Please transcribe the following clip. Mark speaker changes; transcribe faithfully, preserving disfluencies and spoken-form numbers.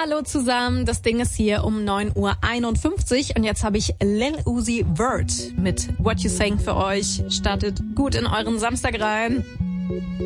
Speaker 1: Hallo zusammen, das Ding ist hier um neun Uhr einundfünfzig und jetzt habe ich Lil Uzi Vert mit What You Saying für euch. Startet gut in euren Samstag rein.